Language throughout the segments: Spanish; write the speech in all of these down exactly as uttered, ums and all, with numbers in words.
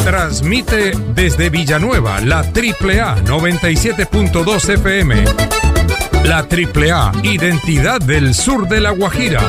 Transmite desde Villanueva la Triple A noventa y siete punto dos F M. La Triple A, identidad del sur de La Guajira.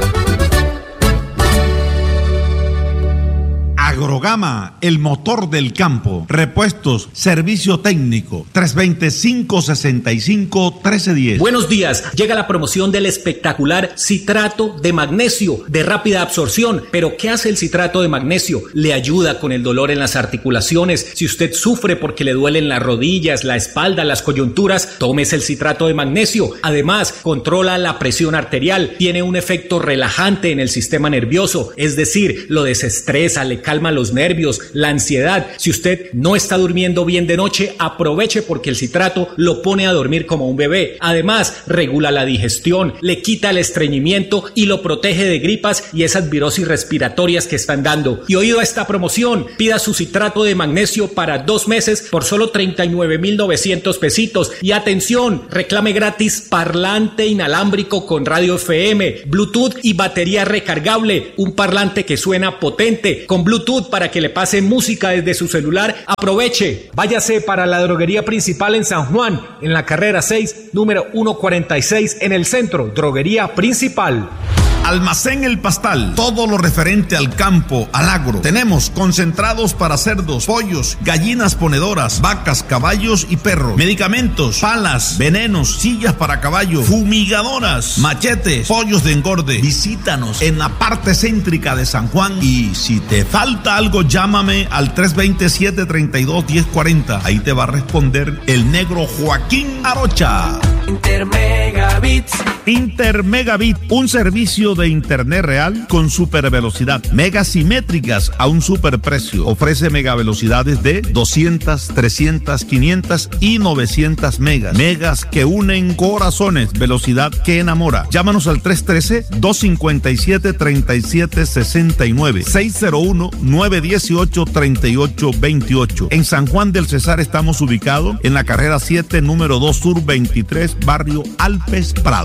Agrogama, el motor del campo. Repuestos, servicio técnico. tres dos cero, cinco seis cinco, uno tres uno cero. Buenos días. Llega la promoción del espectacular citrato de magnesio de rápida absorción. Pero ¿qué hace el citrato de magnesio? Le ayuda con el dolor en las articulaciones. Si usted sufre porque le duelen las rodillas, la espalda, las coyunturas, tómese el citrato de magnesio. Además, controla la presión arterial. Tiene un efecto relajante en el sistema nervioso. Es decir, lo desestresa, le calma los nervios, la ansiedad. Si usted no está durmiendo bien de noche, aproveche porque el citrato lo pone a dormir como un bebé. Además, regula la digestión, le quita el estreñimiento y lo protege de gripas y esas virosis respiratorias que están dando. Y oído a esta promoción, pida su citrato de magnesio para dos meses por solo treinta y nueve mil novecientos pesitos. Y atención, reclame gratis parlante inalámbrico con radio F M, Bluetooth y batería recargable. Un parlante que suena potente con Bluetooth para que le pase música desde su celular. Aproveche, váyase para la droguería principal en San Juan, en la carrera seis, número ciento cuarenta y seis, en el centro. Droguería principal. Almacén El Pastal, todo lo referente al campo, al agro. Tenemos concentrados para cerdos, pollos, gallinas ponedoras, vacas, caballos y perros. Medicamentos, palas, venenos, sillas para caballo, fumigadoras, machetes, pollos de engorde. Visítanos en la parte céntrica de San Juan y si te falta algo, llámame al tres dos cero, siete tres dos, uno cero cuatro cero. Ahí te va a responder el negro Joaquín Arocha. Intermegabits. Intermegabit, un servicio de internet real con super velocidad, megas simétricas a un super precio. Ofrece megavelocidades de doscientas, trescientas, quinientas y novecientas megas. Megas que unen corazones, velocidad que enamora. Llámanos al tres uno tres, dos cinco siete, tres siete seis nueve, seis cero uno, nueve uno ocho, tres ocho dos ocho. En San Juan del Cesar estamos ubicados en la carrera siete, número dos sur veintitrés, barrio Alpes Prado.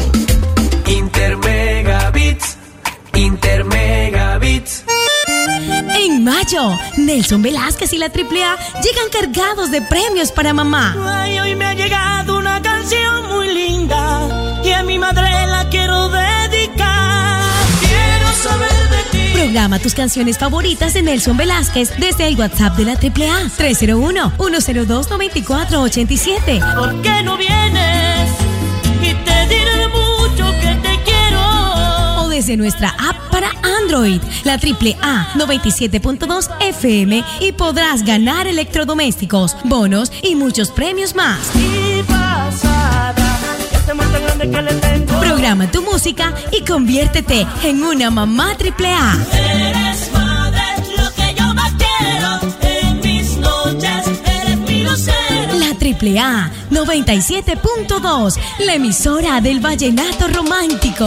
Intermegabits, Intermegabits. En mayo, Nelson Velázquez y la Triple A llegan cargados de premios para mamá. Ay, hoy me ha llegado una canción muy linda y a mi madre la quiero dedicar. Quiero saber de ti. Programa tus canciones favoritas de Nelson Velázquez desde el WhatsApp de la Triple A tres cero uno, uno cero dos, nueve cuatro ocho siete. ¿Por qué no vienes? Y te diré mucho que te quiero. O desde nuestra app para Android, la Triple A noventa y siete punto dos F M, y podrás ganar electrodomésticos, bonos y muchos premios más. Y pasada, este amor tan grande que le tengo. Programa tu música y conviértete en una mamá Triple A. Eres madre, lo que yo más quiero. En mis noches eres mi lucero. La Triple A noventa y siete punto dos, la emisora del vallenato romántico.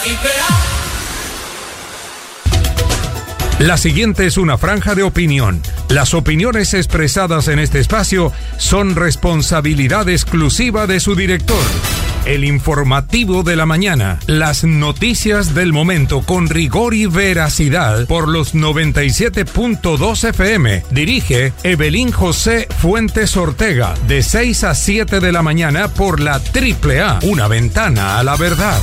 La siguiente es una franja de opinión. Las opiniones expresadas en este espacio son responsabilidad exclusiva de su director. El informativo de la mañana. Las noticias del momento con rigor y veracidad por los noventa y siete punto dos F M. Dirige Evelyn José Fuentes Ortega, de seis a siete de la mañana por la Triple A. Una ventana a la verdad.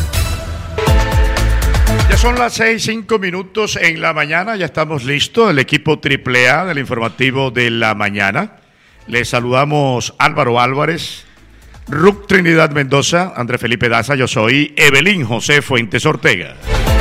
Ya son las seis, cinco minutos en la mañana, ya estamos listos, el equipo Triple A del informativo de la mañana. Les saludamos Álvaro Álvarez, Ruth Trinidad Mendoza, André Felipe Daza, yo soy Evelyn José Fuentes Ortega.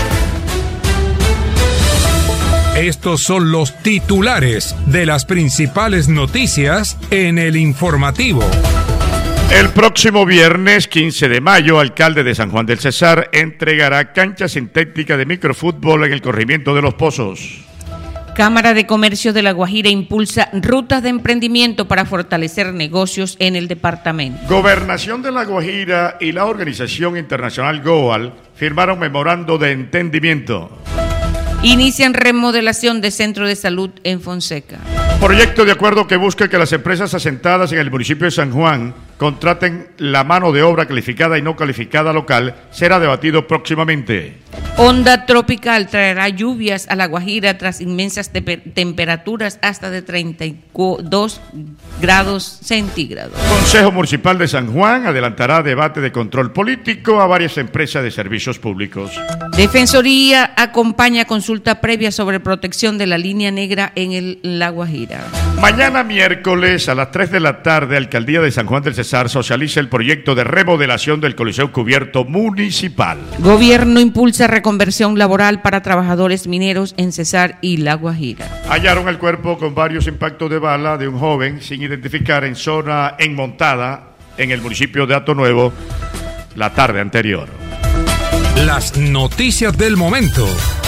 Estos son los titulares de las principales noticias en el informativo. El próximo viernes quince de mayo, alcalde de San Juan del Cesar entregará cancha sintética de microfútbol en el corregimiento de Los Pozos. Cámara de Comercio de La Guajira impulsa rutas de emprendimiento para fortalecer negocios en el departamento. Gobernación de La Guajira y la Organización Internacional GOAL firmaron memorando de entendimiento. Inician remodelación de centro de salud en Fonseca. Proyecto de acuerdo que busca que las empresas asentadas en el municipio de San Juan contraten la mano de obra calificada y no calificada local será debatido próximamente. Onda tropical traerá lluvias a La Guajira tras inmensas te- temperaturas hasta de treinta y dos grados centígrados. Consejo Municipal de San Juan adelantará debate de control político a varias empresas de servicios públicos. Defensoría acompaña consulta previa sobre protección de la línea negra en el La Guajira. Mañana miércoles a las tres de la tarde, Alcaldía de San Juan del Cesar socializa el proyecto de remodelación del Coliseo Cubierto Municipal. Gobierno impulsa reconversión laboral para trabajadores mineros en Cesar y La Guajira. Hallaron el cuerpo con varios impactos de bala de un joven sin identificar en zona enmontada en el municipio de Hato Nuevo la tarde anterior. Las noticias del momento.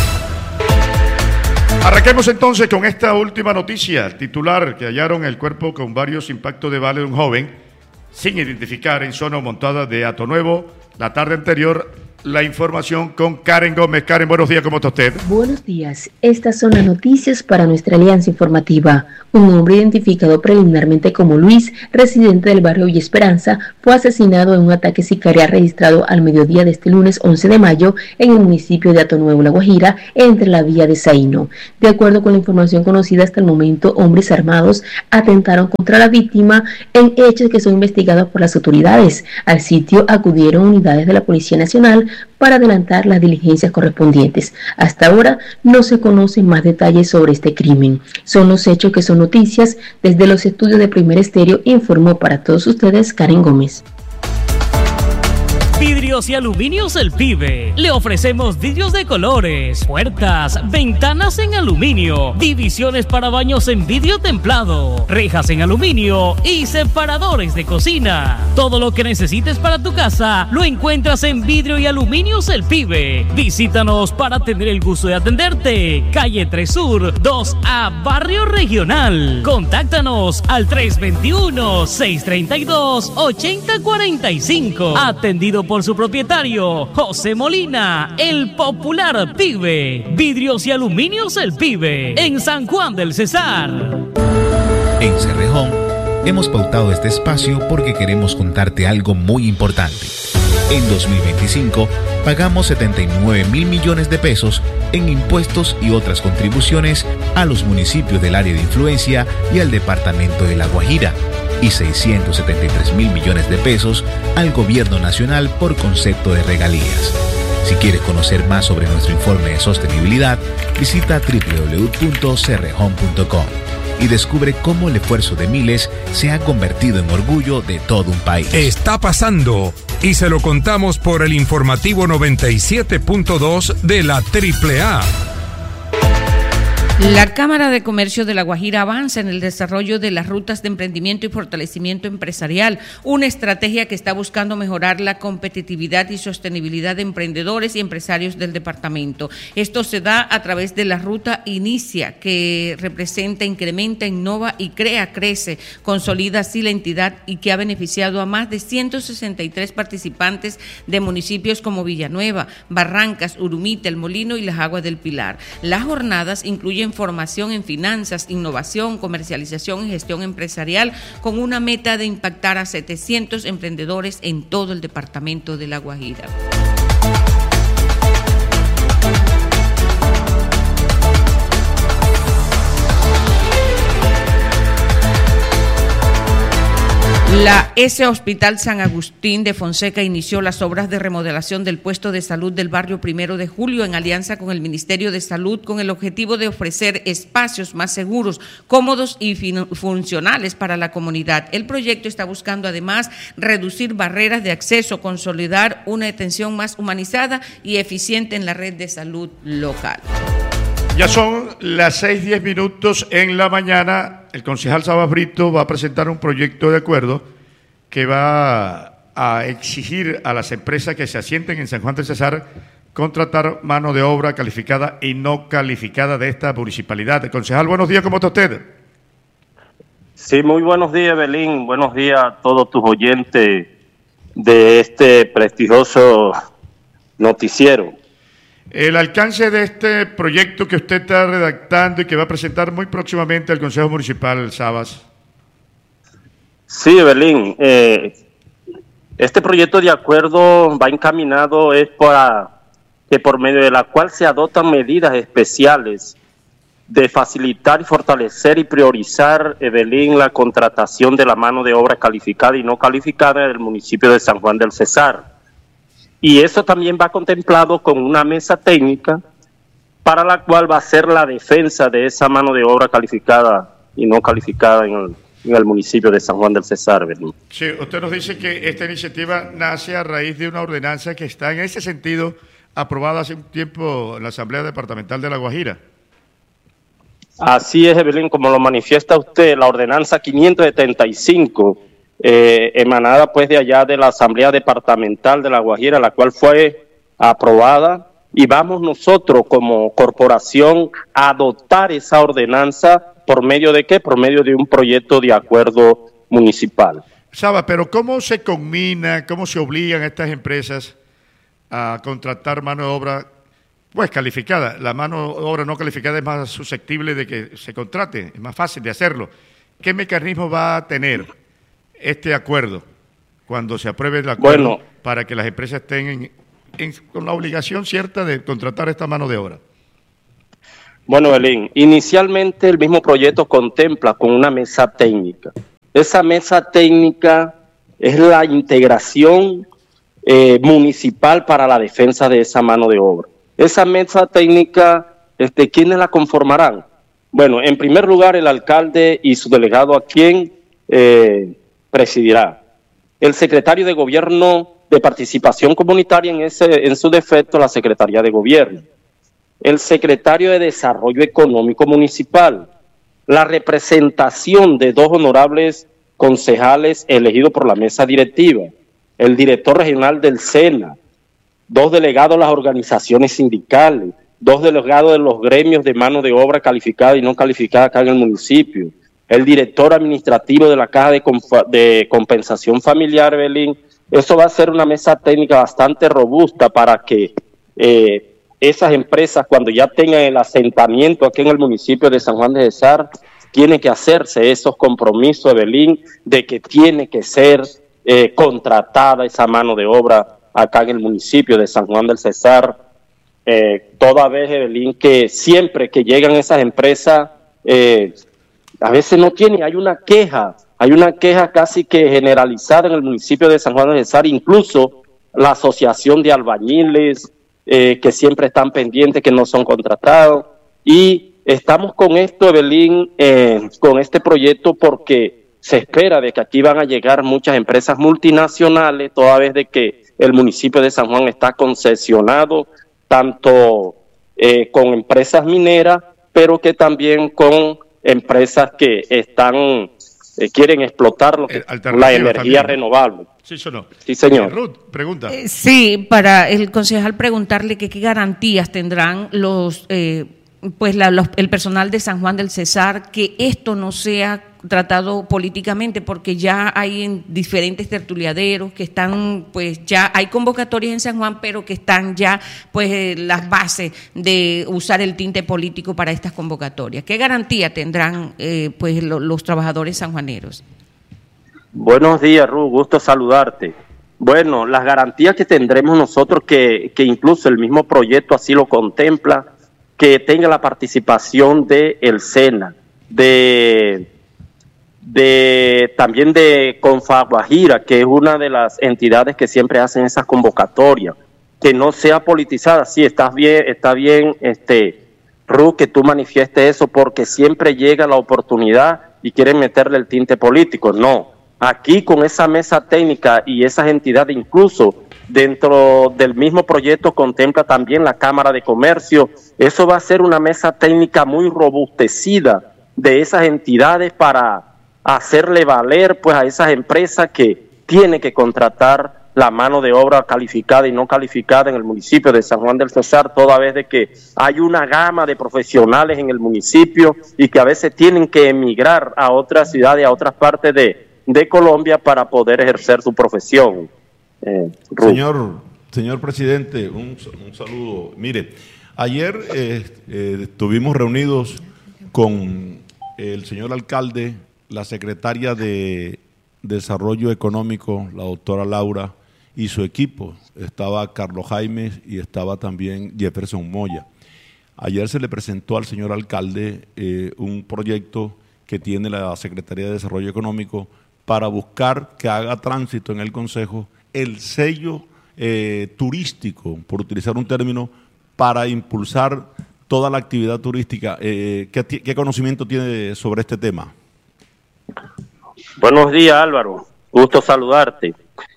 Arranquemos entonces con esta última noticia. El titular que hallaron el cuerpo con varios impactos de bala de un joven sin identificar en zona montada de Hato Nuevo la tarde anterior. La información con Karen Gómez. Karen, buenos días, ¿cómo está usted? Buenos días. Estas son las noticias para nuestra alianza informativa. Un hombre identificado preliminarmente como Luis, residente del barrio Villa Esperanza, fue asesinado en un ataque sicarial registrado al mediodía de este lunes once de mayo en el municipio de Hato Nuevo, La Guajira, entre la vía de Zaino. De acuerdo con la información conocida hasta el momento, hombres armados atentaron contra la víctima en hechos que son investigados por las autoridades. Al sitio acudieron unidades de la Policía Nacional para adelantar las diligencias correspondientes. Hasta ahora no se conocen más detalles sobre este crimen. Son los hechos que son noticias. Desde los estudios de Primer Estéreo informó para todos ustedes Karen Gómez. Vidrios y Aluminios El Pibe. Le ofrecemos vidrios de colores, puertas, ventanas en aluminio, divisiones para baños en vidrio templado, rejas en aluminio y separadores de cocina. Todo lo que necesites para tu casa lo encuentras en Vidrio y Aluminios El Pibe. Visítanos para tener el gusto de atenderte. Calle tres Sur, dos A, Barrio Regional. Contáctanos al tres dos uno, seis tres dos, ocho cero cuatro cinco. Atendido por su propietario, José Molina, el popular Pibe. Vidrios y Aluminios El Pibe, en San Juan del Cesar. En Cerrejón hemos pautado este espacio porque queremos contarte algo muy importante. En dos mil veinticinco pagamos setenta y nueve mil millones de pesos en impuestos y otras contribuciones a los municipios del área de influencia y al departamento de La Guajira, y seiscientos setenta y tres mil millones de pesos al gobierno nacional por concepto de regalías. Si quieres conocer más sobre nuestro informe de sostenibilidad, visita doble u doble u doble u punto cerrejón punto com y descubre cómo el esfuerzo de miles se ha convertido en orgullo de todo un país. Está pasando y se lo contamos por el informativo noventa y siete punto dos de la Triple A. La Cámara de Comercio de La Guajira avanza en el desarrollo de las rutas de emprendimiento y fortalecimiento empresarial, una estrategia que está buscando mejorar la competitividad y sostenibilidad de emprendedores y empresarios del departamento. Esto se da a través de la ruta Inicia, que representa, incrementa, innova y crea, crece, consolida así la entidad y que ha beneficiado a más de ciento sesenta y tres participantes de municipios como Villanueva, Barrancas, Urumita, El Molino y Las Aguas del Pilar. Las jornadas incluyen formación en finanzas, innovación, comercialización y gestión empresarial, con una meta de impactar a setecientos emprendedores en todo el departamento de La Guajira. La S Hospital San Agustín de Fonseca inició las obras de remodelación del puesto de salud del barrio Primero de Julio en alianza con el Ministerio de Salud, con el objetivo de ofrecer espacios más seguros, cómodos y funcionales para la comunidad. El proyecto está buscando además reducir barreras de acceso, consolidar una atención más humanizada y eficiente en la red de salud local. Ya son las seis diez minutos en la mañana. El concejal Sabas Brito va a presentar un proyecto de acuerdo que va a exigir a las empresas que se asienten en San Juan del Cesar contratar mano de obra calificada y no calificada de esta municipalidad. Concejal, buenos días, ¿cómo está usted? Sí, muy buenos días, Belín. Buenos días a todos tus oyentes de este prestigioso noticiero. El alcance de este proyecto que usted está redactando y que va a presentar muy próximamente al Consejo Municipal, Sabas. Sí, Belín. Eh, Este proyecto de acuerdo va encaminado es para que por medio de la cual se adoptan medidas especiales de facilitar y fortalecer y priorizar, Evelyn, la contratación de la mano de obra calificada y no calificada en el municipio de San Juan del Cesar. Y eso también va contemplado con una mesa técnica para la cual va a ser la defensa de esa mano de obra calificada y no calificada en el, en el municipio de San Juan del Cesar, Evelyn. Sí, usted nos dice que esta iniciativa nace a raíz de una ordenanza que está en ese sentido aprobada hace un tiempo en la Asamblea Departamental de La Guajira. Así es, Evelyn, como lo manifiesta usted, la ordenanza quinientos setenta y cinco, eh, emanada pues de allá de la Asamblea Departamental de La Guajira, la cual fue aprobada, y vamos nosotros como corporación a adoptar esa ordenanza por medio de qué, por medio de un proyecto de acuerdo municipal. Saba, pero ¿cómo se conmina, cómo se obligan a estas empresas a contratar mano de obra pues calificada? La mano de obra no calificada es más susceptible de que se contrate, es más fácil de hacerlo. ¿Qué mecanismo va a tener este acuerdo cuando se apruebe el acuerdo bueno, para que las empresas estén en, en, con la obligación cierta de contratar esta mano de obra? Bueno, Belín, inicialmente el mismo proyecto contempla con una mesa técnica. Esa mesa técnica es la integración eh, municipal para la defensa de esa mano de obra. Esa mesa técnica, este, ¿quiénes la conformarán? Bueno, en primer lugar, el alcalde y su delegado, a quien eh, presidirá. El secretario de Gobierno de Participación Comunitaria, en, ese, en su defecto, la Secretaría de Gobierno. El secretario de Desarrollo Económico Municipal. La representación de dos honorables concejales elegidos por la mesa directiva. El director regional del SENA. Dos delegados de las organizaciones sindicales, dos delegados de los gremios de mano de obra calificada y no calificada acá en el municipio, el director administrativo de la Caja de, de Compensación Familiar, Belín. Eso va a ser una mesa técnica bastante robusta para que eh, esas empresas, cuando ya tengan el asentamiento aquí en el municipio de San Juan de Cesar, tienen que hacerse esos compromisos, Belín, de que tiene que ser eh, contratada esa mano de obra acá en el municipio de San Juan del Cesar, eh, toda vez, Evelyn, que siempre que llegan esas empresas, eh, a veces no tienen, hay una queja, hay una queja casi que generalizada en el municipio de San Juan del Cesar, incluso la asociación de albañiles, eh, que siempre están pendientes, que no son contratados, y estamos con esto, Evelyn, eh, con este proyecto, porque se espera de que aquí van a llegar muchas empresas multinacionales, toda vez de que el municipio de San Juan está concesionado tanto eh, con empresas mineras, pero que también con empresas que están eh, quieren explotar lo que, la energía también renovable. Sí, eso no. Sí, señor. Eh, Ruth, pregunta. Eh, sí, para el concejal preguntarle que qué garantías tendrán los eh, pues la, los, el personal de San Juan del Cesar que esto no sea tratado políticamente, porque ya hay en diferentes tertuliaderos que están, pues ya hay convocatorias en San Juan, pero que están ya pues eh, las bases de usar el tinte político para estas convocatorias. ¿Qué garantía tendrán eh, pues lo, los trabajadores sanjuaneros? Buenos días, Ruth, gusto saludarte. Bueno, las garantías que tendremos nosotros, que, que incluso el mismo proyecto así lo contempla, que tenga la participación de el SENA, de de también de Confaguajira, que es una de las entidades que siempre hacen esas convocatorias, que no sea politizada. Sí, estás bien, está bien, este, Ruth, que tú manifiestes eso, porque siempre llega la oportunidad y quieren meterle el tinte político. No, aquí con esa mesa técnica y esas entidades, incluso dentro del mismo proyecto contempla también la Cámara de Comercio. Eso va a ser una mesa técnica muy robustecida de esas entidades para hacerle valer pues a esas empresas que tienen que contratar la mano de obra calificada y no calificada en el municipio de San Juan del Cesar, toda vez de que hay una gama de profesionales en el municipio y que a veces tienen que emigrar a otras ciudades, a otras partes de, de Colombia para poder ejercer su profesión. Eh, señor, señor presidente, un, un saludo. Mire, ayer eh, eh, estuvimos reunidos con el señor alcalde, la secretaria de Desarrollo Económico, la doctora Laura y su equipo. Estaba Carlos Jaime y estaba también Jefferson Moya. Ayer se le presentó al señor alcalde eh, un proyecto que tiene la Secretaría de Desarrollo Económico para buscar que haga tránsito en el Consejo el sello eh, turístico, por utilizar un término, para impulsar toda la actividad turística. Eh, ¿qué, ¿Qué conocimiento tiene sobre este tema? Buenos días, Álvaro. Gusto saludarte.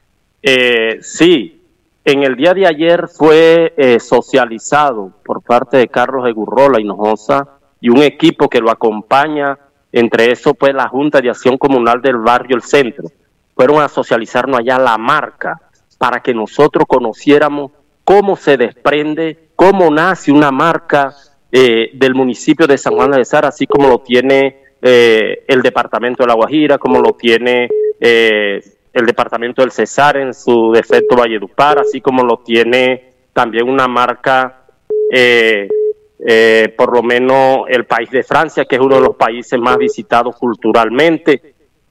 Eh, sí, en el día de ayer fue eh, socializado por parte de Carlos Egurrola Hinojosa y un equipo que lo acompaña, entre eso pues la Junta de Acción Comunal del Barrio El Centro. Fueron a socializarnos allá la marca para que nosotros conociéramos cómo se desprende, cómo nace una marca eh, del municipio de San Juan del Cesar, así como lo tiene eh, el departamento de La Guajira, como lo tiene eh, el departamento del Cesar en su defecto Valledupar, así como lo tiene también una marca, eh, eh, por lo menos el país de Francia, que es uno de los países más visitados culturalmente.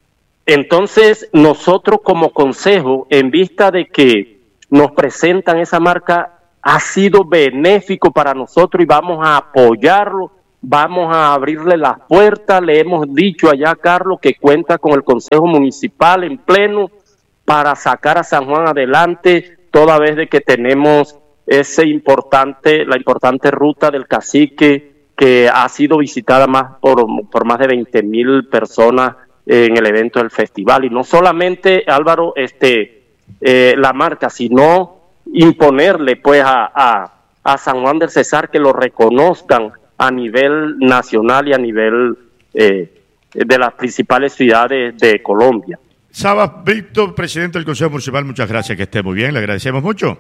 Entonces, nosotros como consejo, en vista de que nos presentan esa marca, ha sido benéfico para nosotros y vamos a apoyarlo, vamos a abrirle las puertas. Le hemos dicho allá a Carlos que cuenta con el Consejo Municipal en pleno para sacar a San Juan adelante, toda vez de que tenemos ese importante, la importante ruta del Cacique, que ha sido visitada más por, por más de veinte mil personas en el evento del festival. Y no solamente, Álvaro, este eh, la marca, sino imponerle pues a, a, a San Juan del Cesar que lo reconozcan a nivel nacional y a nivel eh, de las principales ciudades de Colombia. Sabas Víctor, presidente del Consejo Municipal, muchas gracias, que esté muy bien, le agradecemos mucho.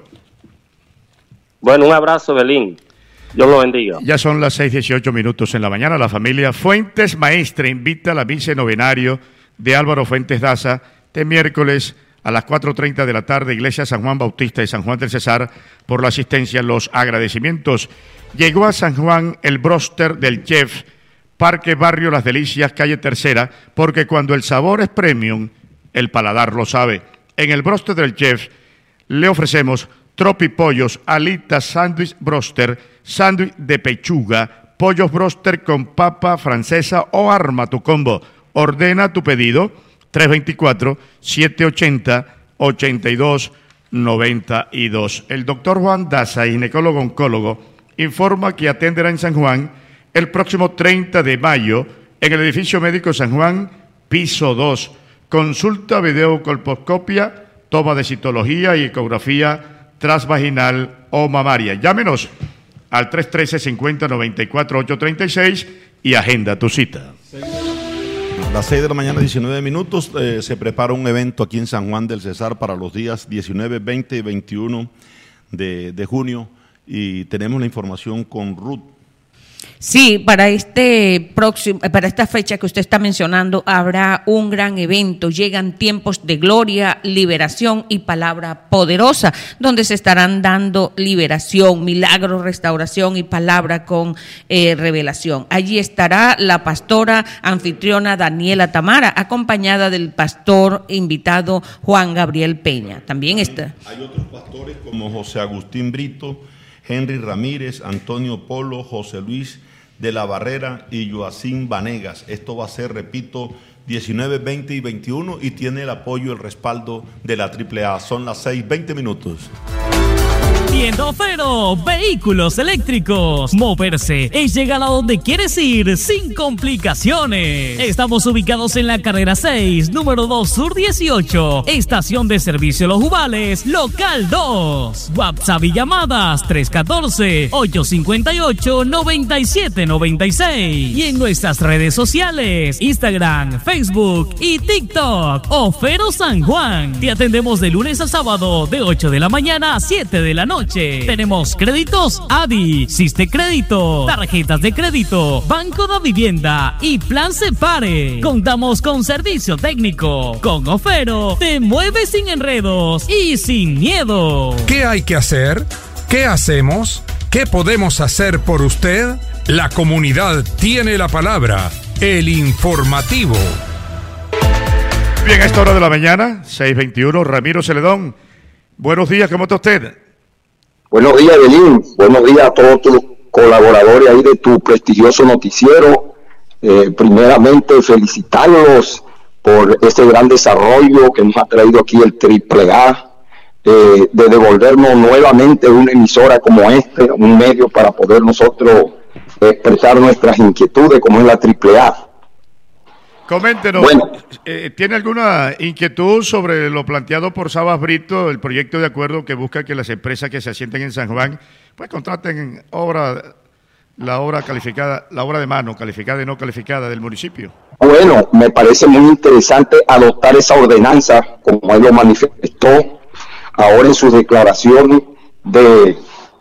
Bueno, un abrazo, Belín. Dios lo bendiga. Ya son las seis dieciocho minutos en la mañana. La familia Fuentes Maestre invita a la misa novenario de Álvaro Fuentes Daza este miércoles a las cuatro treinta de la tarde, Iglesia San Juan Bautista de San Juan del Cesar, por la asistencia. Los agradecimientos. Llegó a San Juan el bróster del chef, Parque Barrio Las Delicias, calle Tercera, porque cuando el sabor es premium, el paladar lo sabe. En el bróster del chef le ofrecemos tropipollos, alitas, sándwich bróster, sándwich de pechuga, pollos bróster con papa francesa o arma tu combo. Ordena tu pedido tres dos cuatro, siete ocho cero, ocho dos nueve dos. El doctor Juan Daza, ginecólogo oncólogo, informa que atenderá en San Juan el próximo treinta de mayo en el edificio médico San Juan, piso dos. Consulta, video, colposcopia, toma de citología y ecografía transvaginal o mamaria. Llámenos al tres uno tres, cinco cero, nueve cuatro, ocho tres seis y agenda tu cita. A las seis de la mañana, diecinueve minutos, eh, se prepara un evento aquí en San Juan del Cesar para los días diecinueve, veinte y veintiuno de, de junio, y tenemos la información con Ruth. Sí, para este próximo, para esta fecha que usted está mencionando, habrá un gran evento. Llegan tiempos de gloria, liberación y palabra poderosa, donde se estarán dando liberación, milagros, restauración y palabra con eh, revelación. Allí estará la pastora anfitriona Daniela Tamara, acompañada del pastor invitado Juan Gabriel Peña. También está. Hay otros pastores como José Agustín Brito, Henry Ramírez, Antonio Polo, José Luis de la Barrera y Joacín Vanegas. Esto va a ser, repito, diecinueve, veinte y veintiuno, y tiene el apoyo y el respaldo de la triple A. Son las seis, veinte minutos. Tienda Ofero, vehículos eléctricos. Moverse es llegar a donde quieres ir sin complicaciones. Estamos ubicados en la carrera seis, número dos Sur dieciocho, estación de servicio Los Jubales, local dos. WhatsApp y llamadas tres uno cuatro, ocho cinco ocho, nueve siete nueve seis. Y en nuestras redes sociales, Instagram, Facebook y TikTok, Ofero San Juan. Te atendemos de lunes a sábado de ocho de la mañana a siete de la noche. Tenemos créditos A D I, Siste Crédito, tarjetas de crédito, Banco de Vivienda y Plan Separe. Contamos con servicio técnico. Con Ofero te mueves sin enredos y sin miedo. ¿Qué hay que hacer? ¿Qué hacemos? ¿Qué podemos hacer por usted? La comunidad tiene la palabra. El informativo. Bien, a esta hora de la mañana, seis veintiuno, Ramiro Celedón. Buenos días, ¿cómo está usted? Buenos días, Belín. Buenos días a todos tus colaboradores ahí de tu prestigioso noticiero. Eh, primeramente, felicitarlos por este gran desarrollo que nos ha traído aquí el Triple A, eh, de devolvernos nuevamente una emisora como este, un medio para poder nosotros expresar nuestras inquietudes como es la Triple A. Coméntenos, bueno, eh, ¿tiene alguna inquietud sobre lo planteado por Sabas Brito, el proyecto de acuerdo que busca que las empresas que se asienten en San Juan pues contraten obra, la obra calificada, la obra de mano, calificada y no calificada del municipio? Bueno, me parece muy interesante adoptar esa ordenanza, como él lo manifestó ahora en sus declaraciones de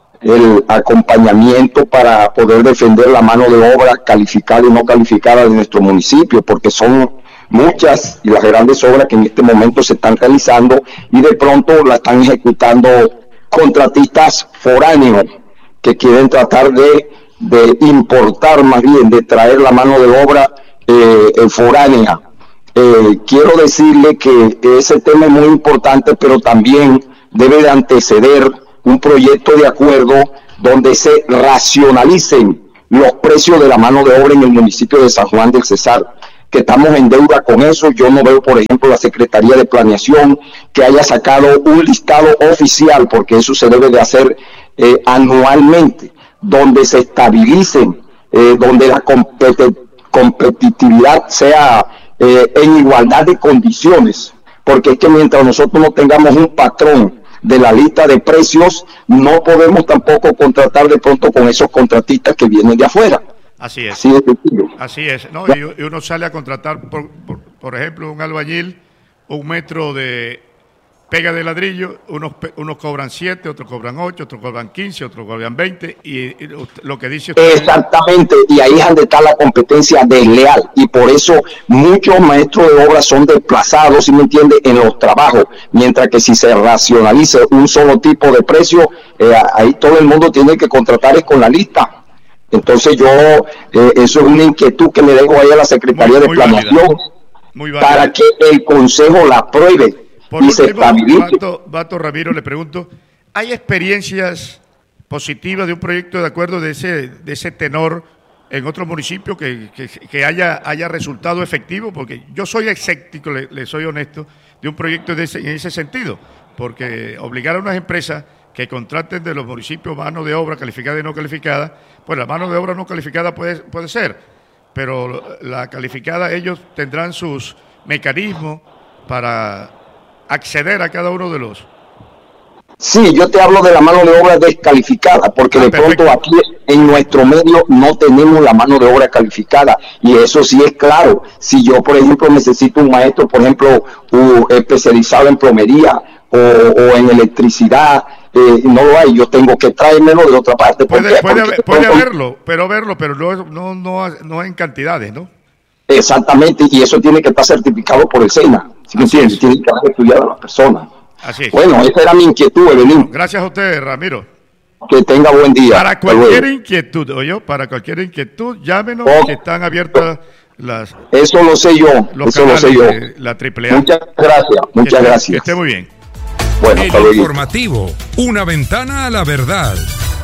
el acompañamiento para poder defender la mano de obra calificada y no calificada de nuestro municipio, porque son muchas y las grandes obras que en este momento se están realizando y de pronto la están ejecutando contratistas foráneos que quieren tratar de, de importar, más bien de traer la mano de obra eh, foránea. Eh, quiero decirle que ese tema es muy importante, pero también debe de anteceder un proyecto de acuerdo donde se racionalicen los precios de la mano de obra en el municipio de San Juan del Cesar, que estamos en deuda con eso. Yo no veo, por ejemplo, la Secretaría de Planeación que haya sacado un listado oficial, porque eso se debe de hacer eh, anualmente, donde se estabilicen, eh, donde la compet- competitividad sea eh, en igualdad de condiciones, porque es que mientras nosotros no tengamos un patrón de la lista de precios, no podemos tampoco contratar de pronto con esos contratistas que vienen de afuera. Así es. Así es. Así es. No, y, y uno sale a contratar, por, por, por ejemplo, un albañil, un metro de pega de ladrillo, unos, unos cobran siete, otros cobran ocho, otros cobran quince, otros cobran veinte, y, y lo que dice usted... Exactamente, y ahí es donde está la competencia desleal, y por eso muchos maestros de obra son desplazados, ¿sí me entiende?, en los trabajos, mientras que si se racionalice un solo tipo de precio, eh, ahí todo el mundo tiene que contratar es con la lista. Entonces yo, eh, eso es una inquietud que le dejo ahí a la Secretaría muy, muy de Planeación, muy para que el Consejo la apruebe. Por y último, Bato, Bato Ramiro, le pregunto, ¿hay experiencias positivas de un proyecto de acuerdo de ese de ese tenor en otro municipio que, que, que haya, haya resultado efectivo? Porque yo soy escéptico, le, le soy honesto, de un proyecto de ese, en ese sentido, porque obligar a unas empresas que contraten de los municipios mano de obra calificada y no calificada, pues la mano de obra no calificada puede, puede ser, pero la calificada ellos tendrán sus mecanismos para acceder a cada uno de los... Sí, yo te hablo de la mano de obra descalificada, porque ah, de perfecto. Pronto aquí en nuestro medio no tenemos la mano de obra calificada, y eso sí es claro. Si yo, por ejemplo, necesito un maestro, por ejemplo, uh, especializado en plomería o, o en electricidad, eh, no lo hay, yo tengo que traérmelo de otra parte. Puede, puede, haber, puede haberlo, pero verlo, pero no, no, no, no en cantidades, ¿no? Exactamente, y eso tiene que estar certificado por el SENA, ¿sí me entiendes? Tiene que haber estudiado a las personas. Así es. Bueno, esa era mi inquietud, Evelyn. Gracias a usted, Ramiro. Que tenga buen día. Para cualquier inquietud, oye, para cualquier inquietud, llámenos, oh. que están abiertas las... Eso lo sé yo, eso lo sé yo. La triple A. Muchas gracias, muchas que gracias. Que esté muy bien. Bueno, el informativo, una ventana a la verdad.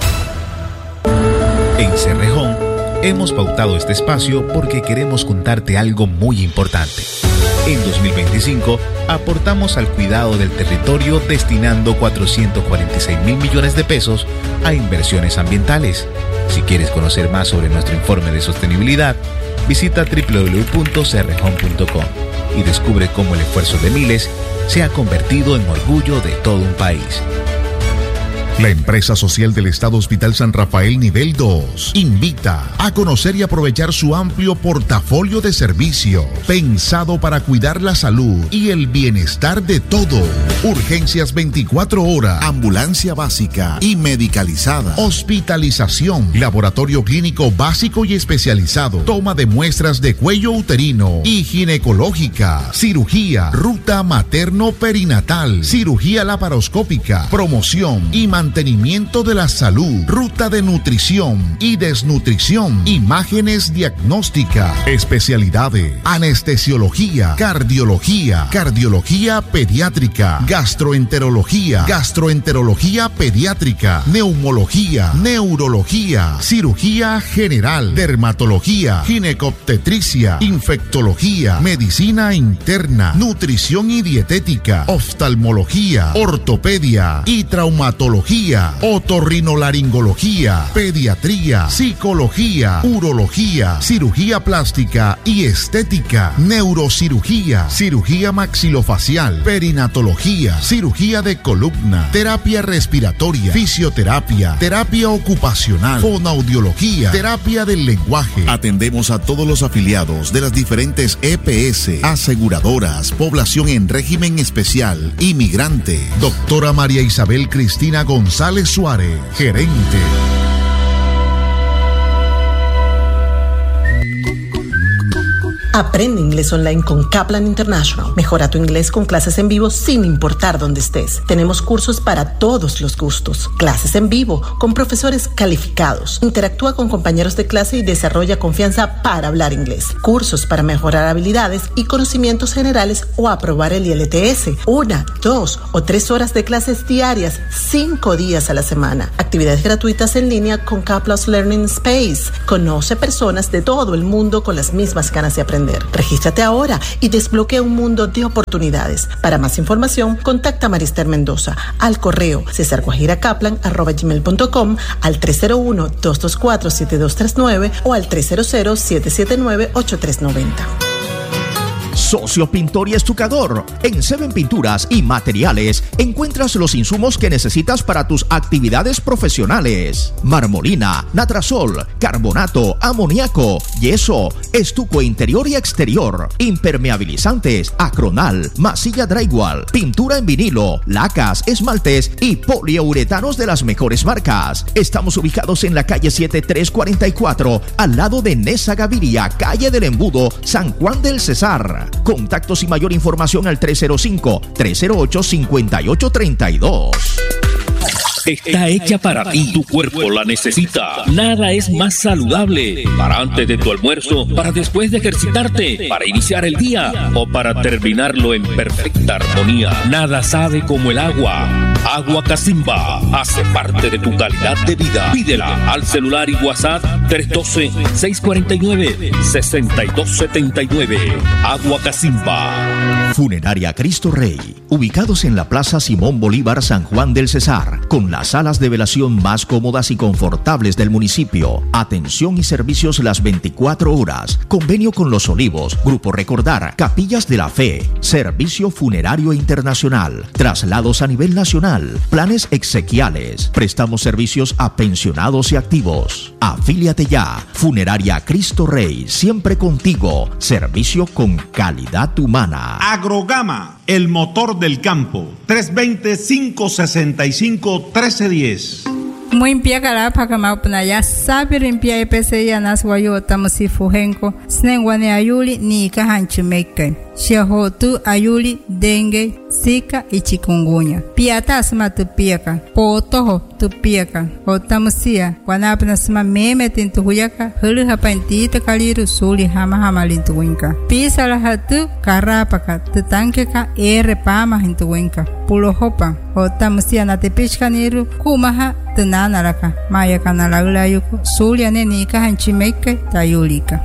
En Cerrejón hemos pautado este espacio porque queremos contarte algo muy importante. En dos mil veinticinco aportamos al cuidado del territorio destinando cuatrocientos cuarenta y seis mil millones de pesos a inversiones ambientales. Si quieres conocer más sobre nuestro informe de sostenibilidad, visita doble u doble u doble u punto cerrejón punto com y descubre cómo el esfuerzo de miles se ha convertido en orgullo de todo un país. La empresa social del Estado Hospital San Rafael Nivel dos invita a conocer y aprovechar su amplio portafolio de servicios pensado para cuidar la salud y el bienestar de todos. Urgencias veinticuatro horas, ambulancia básica y medicalizada, hospitalización, laboratorio clínico básico y especializado, toma de muestras de cuello uterino y ginecológica, cirugía, ruta materno-perinatal, cirugía laparoscópica, promoción y mantenimiento mantenimiento de la salud, ruta de nutrición y desnutrición, imágenes diagnósticas, especialidades, anestesiología, cardiología, cardiología pediátrica, gastroenterología, gastroenterología pediátrica, neumología, neurología, cirugía general, dermatología, ginecobstetricia, infectología, medicina interna, nutrición y dietética, oftalmología, ortopedia y traumatología, otorrinolaringología, pediatría, psicología, urología, cirugía plástica y estética, neurocirugía, cirugía maxilofacial, perinatología, cirugía de columna, terapia respiratoria, fisioterapia, terapia ocupacional, fonoaudiología, terapia del lenguaje. Atendemos a todos los afiliados de las diferentes E P S, aseguradoras, población en régimen especial, inmigrante. Doctora María Isabel Cristina González Suárez, gerente. Aprende inglés online con Kaplan International. Mejora tu inglés con clases en vivo sin importar dónde estés. Tenemos cursos para todos los gustos. Clases en vivo con profesores calificados. Interactúa con compañeros de clase y desarrolla confianza para hablar inglés. Cursos para mejorar habilidades y conocimientos generales o aprobar el I L T S. Una, dos o tres horas de clases diarias, cinco días a la semana. Actividades gratuitas en línea con Kaplan's Learning Space. Conoce personas de todo el mundo con las mismas ganas de aprender. Regístrate ahora y desbloquea un mundo de oportunidades. Para más información, contacta a Marister Mendoza al correo cesarguajiracaplan arroba gmail punto com, al tres cero uno, dos dos cuatro, siete dos tres nueve o al tres cero cero, siete siete nueve, ocho tres nueve cero. Socio Pintor y Estucador. En Seven Pinturas y Materiales encuentras los insumos que necesitas para tus actividades profesionales: marmolina, natrasol, carbonato, amoníaco, yeso, estuco interior y exterior, impermeabilizantes, acronal, masilla drywall, pintura en vinilo, lacas, esmaltes y poliuretanos de las mejores marcas. Estamos ubicados en la calle siete tres cuarenta y cuatro, al lado de Nesa Gaviria, calle del Embudo, San Juan del Cesar. Contactos y mayor información al tres cero cinco, tres cero ocho, cinco ocho tres dos. Está hecha para ti, tu cuerpo la necesita. Nada es más saludable para antes de tu almuerzo, para después de ejercitarte, para iniciar el día o para terminarlo en perfecta armonía. Nada sabe como el agua. Agua Casimba hace parte de tu calidad de vida. Pídela al celular y WhatsApp tres uno dos, seis cuatro nueve, seis dos siete nueve. Agua Casimba. Funeraria Cristo Rey, ubicados en la Plaza Simón Bolívar, San Juan del Cesar, con las salas de velación más cómodas y confortables del municipio. Atención y servicios las veinticuatro horas. Convenio con Los Olivos, Grupo Recordar, Capillas de la Fe, Servicio Funerario Internacional, traslados a nivel nacional, planes exequiales. Prestamos servicios a pensionados y activos. Afíliate ya. Funeraria Cristo Rey, siempre contigo. Servicio con calidad humana. Agrogama, el motor del campo. tres dos cero, cinco seis cinco, uno tres uno cero. Muimpia karapa maupna ya sabi rimpia E P C ya nas wayo tamusi fuhenko snengwane ayuli ni kahanchu mekke shahotu ayuli dengue sika y chikungunya piata asma tu piaka potoho tu piaka o tamusia wanapna sma meme tintu huyaka hulu hapantita kaliru suli hama hama lintu winka pisala hatu karapa ka tutanke ka ere pama hintu winka pulo hopa o tamusia na tepishka niru kumaha Tenanaraka, Maya Canalalayuko, Zulia Nenica, Hanchimeque, Tayulika.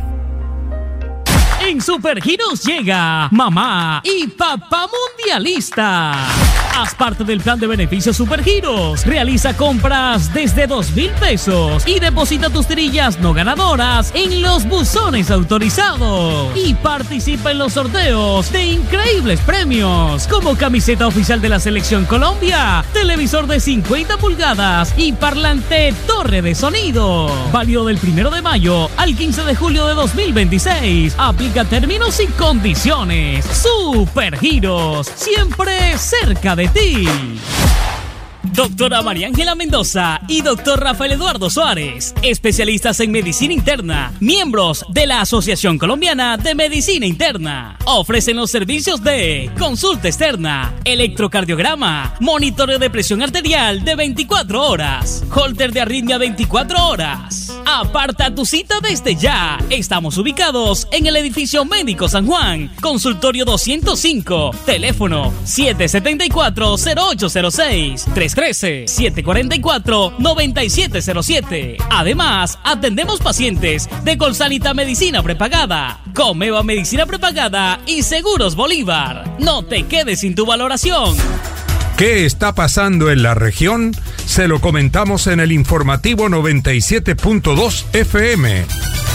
En Supergiros llega Mamá y Papá Mundialista. Haz parte del plan de beneficios Supergiros. Realiza compras desde dos mil pesos y deposita tus tirillas no ganadoras en los buzones autorizados. Y participa en los sorteos de increíbles premios, como camiseta oficial de la Selección Colombia, televisor de cincuenta pulgadas y parlante torre de sonido. Válido del primero de mayo al quince de julio de dos mil veintiséis. Aplica términos y condiciones. Supergiros, siempre cerca de ti. doctora María Ángela Mendoza y doctor Rafael Eduardo Suárez, especialistas en medicina interna, miembros de la Asociación Colombiana de Medicina Interna. Ofrecen los servicios de consulta externa, electrocardiograma, monitoreo de presión arterial de veinticuatro horas, holter de arritmia veinticuatro horas. Aparta tu cita desde ya. Estamos ubicados en el edificio Médico San Juan, consultorio doscientos cinco, teléfono siete siete cuatro, cero ocho cero seis, tres uno tres, siete cuatro cuatro, nueve siete cero siete. Además, atendemos pacientes de Colsanita Medicina Prepagada, Comeva Medicina Prepagada y Seguros Bolívar. No te quedes sin tu valoración. ¿Qué está pasando en la región? Se lo comentamos en el informativo noventa y siete punto dos F M.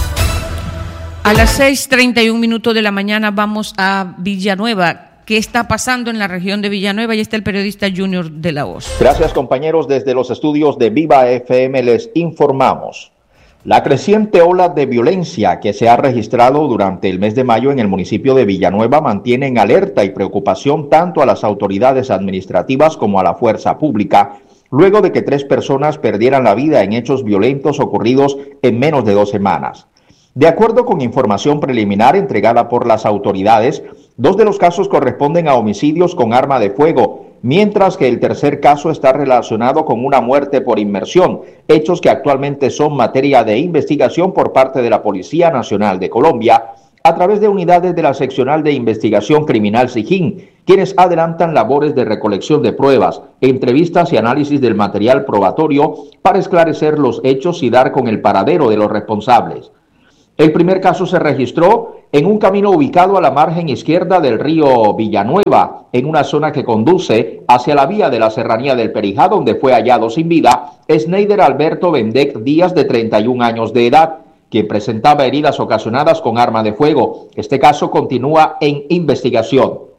A las seis treinta y un minutos de la mañana vamos a Villanueva. ¿Qué está pasando en la región de Villanueva? Y está el periodista Junior de la Voz. Gracias, compañeros. Desde los estudios de Viva F M les informamos. La creciente ola de violencia que se ha registrado durante el mes de mayo en el municipio de Villanueva mantiene en alerta y preocupación tanto a las autoridades administrativas como a la fuerza pública, luego de que tres personas perdieran la vida en hechos violentos ocurridos en menos de dos semanas. De acuerdo con información preliminar entregada por las autoridades, dos de los casos corresponden a homicidios con arma de fuego, mientras que el tercer caso está relacionado con una muerte por inmersión, hechos que actualmente son materia de investigación por parte de la Policía Nacional de Colombia, a través de unidades de la Seccional de Investigación Criminal SIGIN, quienes adelantan labores de recolección de pruebas, entrevistas y análisis del material probatorio para esclarecer los hechos y dar con el paradero de los responsables. El primer caso se registró en un camino ubicado a la margen izquierda del río Villanueva, en una zona que conduce hacia la vía de la Serranía del Perijá, donde fue hallado sin vida Sneider Alberto Bendec Díaz, de treinta y un años de edad, quien presentaba heridas ocasionadas con arma de fuego. Este caso continúa en investigación.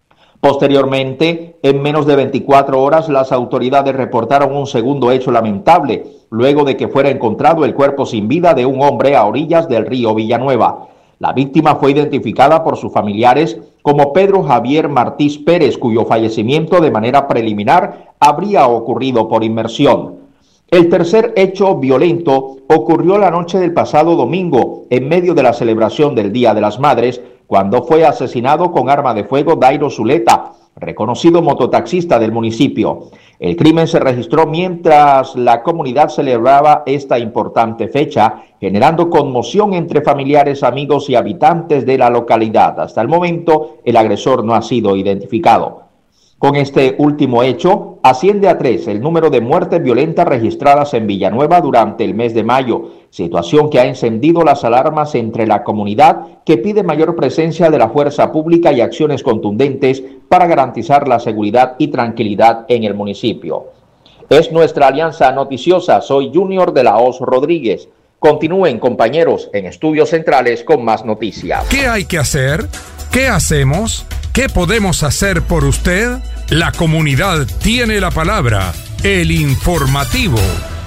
Posteriormente, en menos de veinticuatro horas, las autoridades reportaron un segundo hecho lamentable, luego de que fuera encontrado el cuerpo sin vida de un hombre a orillas del río Villanueva. La víctima fue identificada por sus familiares como Pedro Javier Martínez Pérez, cuyo fallecimiento de manera preliminar habría ocurrido por inmersión. El tercer hecho violento ocurrió la noche del pasado domingo, en medio de la celebración del Día de las Madres, cuando fue asesinado con arma de fuego Dairo Zuleta, reconocido mototaxista del municipio. El crimen se registró mientras la comunidad celebraba esta importante fecha, generando conmoción entre familiares, amigos y habitantes de la localidad. Hasta el momento, el agresor no ha sido identificado. Con este último hecho, asciende a tres el número de muertes violentas registradas en Villanueva durante el mes de mayo, situación que ha encendido las alarmas entre la comunidad, que pide mayor presencia de la fuerza pública y acciones contundentes para garantizar la seguridad y tranquilidad en el municipio. Es nuestra alianza noticiosa. Soy Junior de la Hoz Rodríguez. Continúen, compañeros, en Estudios Centrales con más noticias. ¿Qué hay que hacer? ¿Qué hacemos? ¿Qué podemos hacer por usted? La comunidad tiene la palabra. El informativo.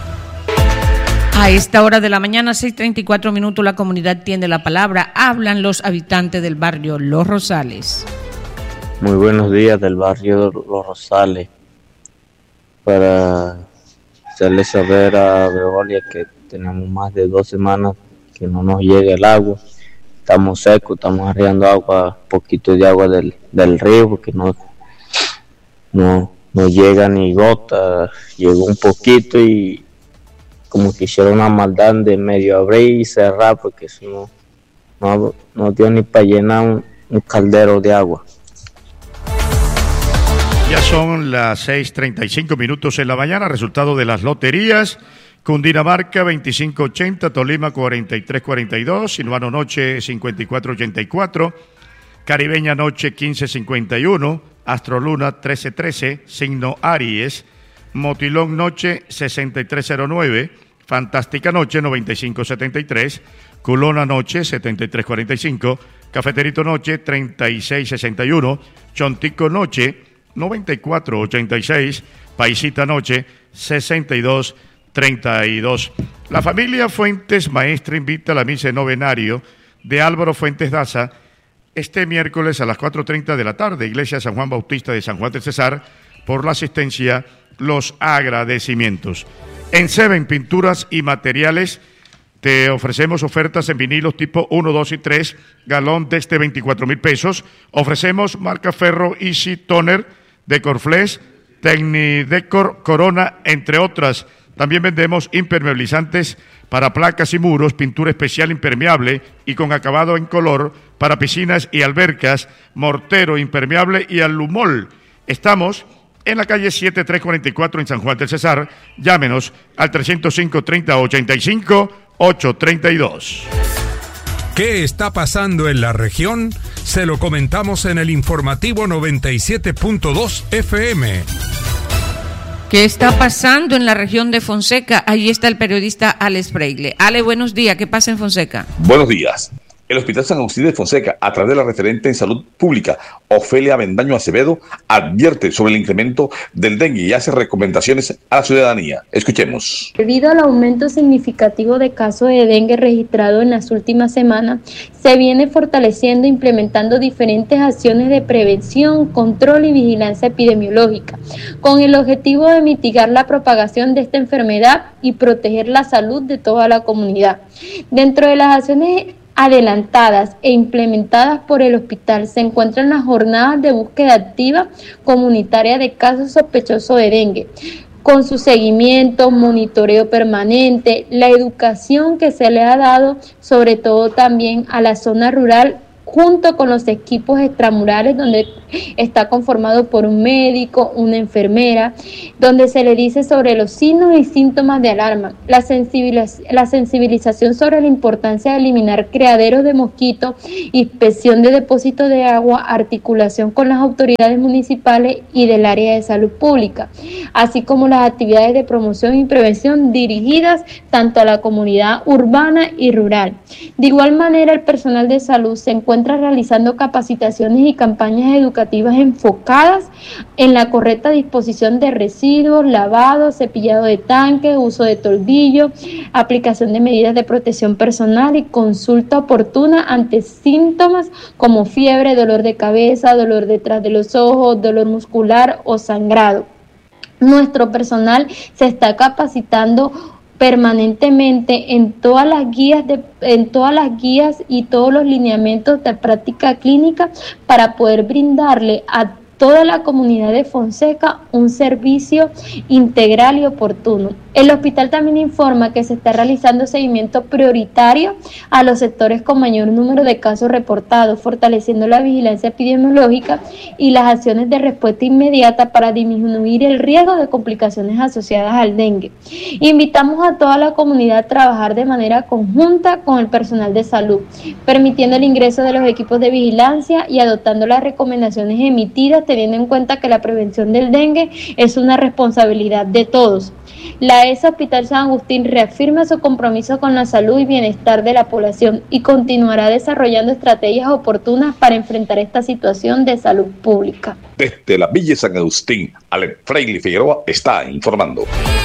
A esta hora de la mañana, seis treinta y cuatro minutos, la comunidad tiene la palabra. Hablan los habitantes del barrio Los Rosales. Muy buenos días del barrio Los Rosales. Para hacerle saber a Veolia que tenemos más de dos semanas que no nos llega el agua. Estamos secos, estamos arriando agua, poquito de agua del, del río, porque no, no, no llega ni gota. Llegó un poquito y como que hicieron una maldad de medio abrir y cerrar, porque eso no, no, no dio ni para llenar un, un caldero de agua. Ya son las seis treinta y cinco minutos en la mañana, resultado de las loterías. Cundinamarca veinticinco ochenta, Tolima cuarenta y tres cuarenta y dos, Sinuano Noche cincuenta y cuatro ochenta y cuatro, Caribeña Noche quince cincuenta y uno, Astroluna trece trece, Signo Aries, Motilón Noche sesenta y tres cero nueve, Fantástica Noche noventa y cinco setenta y tres, Culona Noche setenta y tres cuarenta y cinco, Cafeterito Noche treinta y seis sesenta y uno, Chontico Noche noventa y cuatro ochenta y seis, Paisita Noche sesenta y dos treinta y dos. La familia Fuentes Maestre invita a la misa de novenario de Álvaro Fuentes Daza este miércoles a las cuatro treinta de la tarde, Iglesia San Juan Bautista de San Juan del Cesar, por la asistencia los agradecimientos. En Seven Pinturas y Materiales te ofrecemos ofertas en vinilos tipo uno, dos y tres, galón desde veinticuatro mil pesos. Ofrecemos marca Ferro Easy Toner, Decorflex, Tecnidecor, Corona, entre otras. También vendemos impermeabilizantes para placas y muros, pintura especial impermeable y con acabado en color para piscinas y albercas, mortero impermeable y alumol. Estamos en la calle siete tres cuarenta y cuatro en San Juan del Cesar. Llámenos al trescientos cinco, treinta, ochenta y cinco, ochocientos treinta y dos. ¿Qué está pasando en la región? Se lo comentamos en el informativo noventa y siete punto dos F M. ¿Qué está pasando en la región de Fonseca? Ahí está el periodista Alex Freile. Ale, buenos días. ¿Qué pasa en Fonseca? Buenos días. El Hospital San Agustín de Fonseca, a través de la referente en salud pública, Ofelia Bendaño Acevedo, advierte sobre el incremento del dengue y hace recomendaciones a la ciudadanía. Escuchemos. Debido al aumento significativo de casos de dengue registrado en las últimas semanas, se viene fortaleciendo e implementando diferentes acciones de prevención, control y vigilancia epidemiológica, con el objetivo de mitigar la propagación de esta enfermedad y proteger la salud de toda la comunidad. Dentro de las acciones adelantadas e implementadas por el hospital se encuentran las jornadas de búsqueda activa comunitaria de casos sospechosos de dengue, con su seguimiento, monitoreo permanente, la educación que se le ha dado, sobre todo también a la zona rural, junto con los equipos extramurales, donde está conformado por un médico, una enfermera, donde se le dice sobre los signos y síntomas de alarma, la, sensibiliz- la sensibilización sobre la importancia de eliminar criaderos de mosquitos, inspección de depósitos de agua, articulación con las autoridades municipales y del área de salud pública, así como las actividades de promoción y prevención dirigidas tanto a la comunidad urbana y rural. De igual manera, el personal de salud se encuentra realizando capacitaciones y campañas educativas enfocadas en la correcta disposición de residuos, lavado, cepillado de tanques, uso de toldillo, aplicación de medidas de protección personal y consulta oportuna ante síntomas como fiebre, dolor de cabeza, dolor detrás de los ojos, dolor muscular o sangrado. Nuestro personal se está capacitando permanentemente en todas las guías de, en todas las guías y todos los lineamientos de práctica clínica para poder brindarle a toda la comunidad de Fonseca un servicio integral y oportuno. El hospital también informa que se está realizando seguimiento prioritario a los sectores con mayor número de casos reportados, fortaleciendo la vigilancia epidemiológica y las acciones de respuesta inmediata para disminuir el riesgo de complicaciones asociadas al dengue. Invitamos a toda la comunidad a trabajar de manera conjunta con el personal de salud, permitiendo el ingreso de los equipos de vigilancia y adoptando las recomendaciones emitidas, teniendo en cuenta que la prevención del dengue es una responsabilidad de todos. La E S A Hospital San Agustín reafirma su compromiso con la salud y bienestar de la población y continuará desarrollando estrategias oportunas para enfrentar esta situación de salud pública. Desde la Villa San Agustín, Alex Freile Figueroa está informando.